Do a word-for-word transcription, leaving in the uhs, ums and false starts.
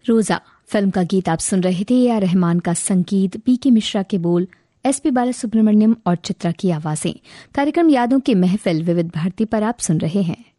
रोजा फिल्म का गीत आप सुन रहे थे। ए आर रहमान का संगीत, पी के मिश्रा के बोल, एस पी बालासुब्रमण्यम और चित्रा की आवाजें। कार्यक्रम यादों की महफिल विविध भारती पर आप सुन रहे हैं।